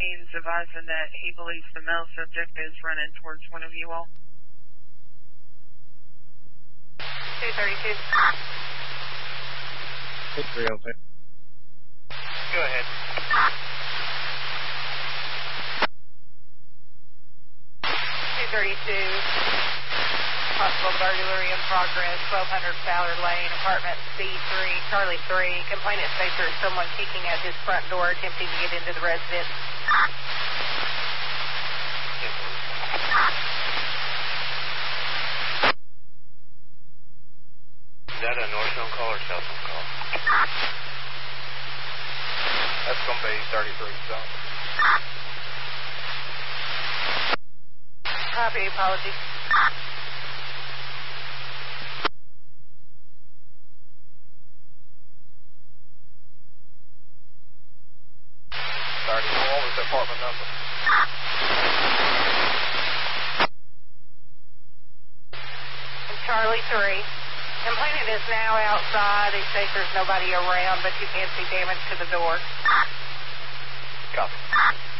He's advising that he believes the male subject is running towards one of you all. 232. It's 306. Go ahead. 232. Possible burglary in progress, 1200 Fowler Lane, apartment C3, Charlie 3. Complainant states there is someone kicking at his front door, attempting to get into the residence. Is that a north zone call or south zone call? That's going to be 33 zone. Copy, apology. What was the apartment number? Charlie 3. Complainant is now outside. He states there's nobody around, but you can see damage to the door. Copy.